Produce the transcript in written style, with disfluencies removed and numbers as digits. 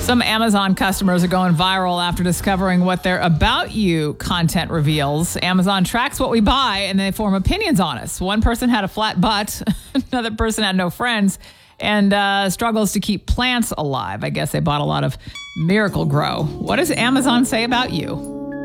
Some Amazon customers are going viral after discovering what their About You content reveals. Amazon tracks what we buy and they form opinions on us. One person had a flat butt, another person had no friends, and struggles to keep plants alive. I guess they bought a lot of Miracle Grow. What does Amazon say about you?